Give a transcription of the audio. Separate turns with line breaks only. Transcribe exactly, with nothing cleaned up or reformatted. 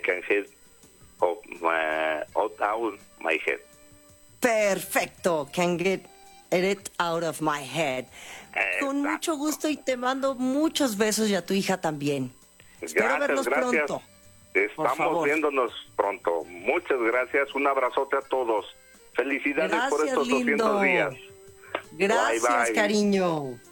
can get of my, out of my head.
Perfecto, can get it out of my head.
Exacto.
Con mucho gusto y te mando muchos besos y a tu hija también. Espero
Gracias,
verlos
gracias.
pronto.
Estamos viéndonos pronto. Muchas gracias. Un abrazote a todos. Felicidades
Gracias,
por estos
lindo.
doscientos días.
Gracias,
Bye, bye.
cariño.